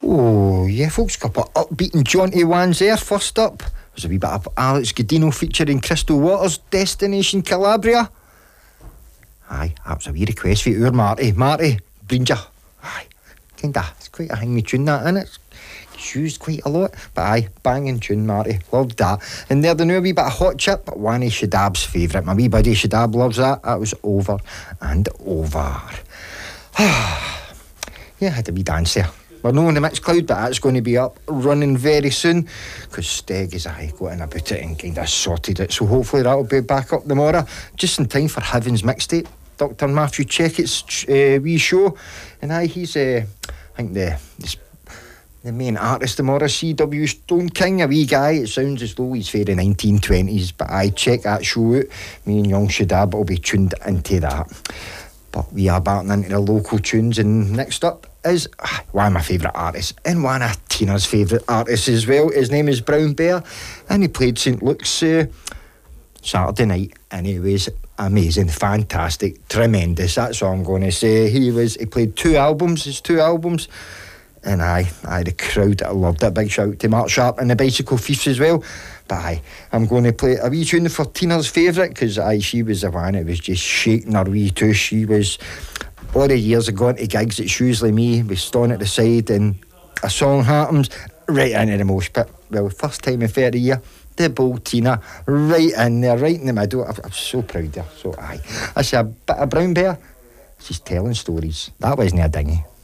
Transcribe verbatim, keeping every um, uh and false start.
Oh, yeah, folks, couple of upbeat and jaunty ones there. First up was a wee bit of Alex Gaudino featuring Crystal Waters, Destination Calabria. Aye, that was a wee request for our Marty. Marty, Bringer. Aye, kinda, it's quite a hanging tune that, innit? It's used quite a lot, but aye, banging tune, Marty. Loved that. And there, the new wee bit of Hot Chip, one of Shadab's favourite. My wee buddy Shadab loves that. That was Over and Over. Yeah, I had a wee dance there. We're not on the Mixcloud, but that's going to be up running very soon because Steg is aye got in about it and kind of sorted it. So hopefully that'll be back up tomorrow, just in time for Heaven's Mixtape. Doctor Matthew Checkett's uh, wee show, and aye, he's uh, I think the this, the main artist tomorrow, C W Stone King, a wee guy. It sounds as though he's very nineteen twenties, but aye, check that show out. Me and young Shadab will be tuned into that. But we are batting into the local tunes, and next up is uh, one of my favourite artists and one of Tina's favourite artists as well. His name is Brown Bear, and he played St Luke's uh, Saturday night, and he was amazing, fantastic, tremendous. That's all I'm going to say. He was. He played two albums, his two albums, and aye, aye, the crowd loved it. Big shout out to Mark Sharp and the Bicycle Thieves as well. But aye, I'm going to play a wee tune for Tina's favourite, because aye, she was the one that was just shaking her wee tooth. She was, all the years of going to gigs, it's usually me, we stand at the side and a song happens, right into the mosh pit. Well, first time in thirty years, the bold Tina, right in there, right in the middle. I'm, I'm so proud of her. So aye, that's a bit of Brown Bear. She's telling stories. That wasn't a dingy.